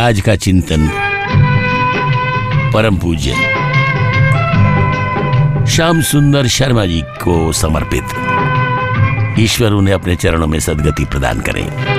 आज का चिंतन परम पूज्य श्याम सुंदर शर्मा जी को समर्पित। ईश्वर उन्हें अपने चरणों में सद्गति प्रदान करें।